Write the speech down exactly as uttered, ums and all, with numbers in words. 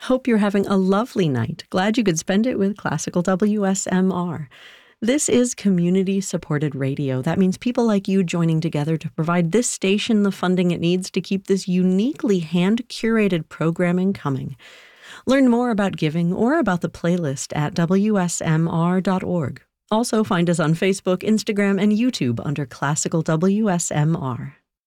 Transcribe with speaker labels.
Speaker 1: Hope you're having a lovely night. Glad you could spend it with Classical W S M R. This is community-supported radio. That means people like you joining together to provide this station the funding it needs to keep this uniquely hand-curated programming coming. Learn more about giving or about the playlist at W S M R dot org. Also find us on Facebook, Instagram, and YouTube under Classical W S M R.